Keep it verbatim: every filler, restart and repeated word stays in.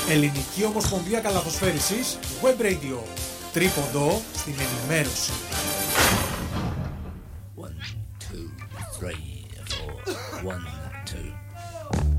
Ελληνική Ομοσπονδία Καλαθοσφαίρισης, Web Radio. Τρίποντο στην ενημέρωση. One, two, three, four. One, two.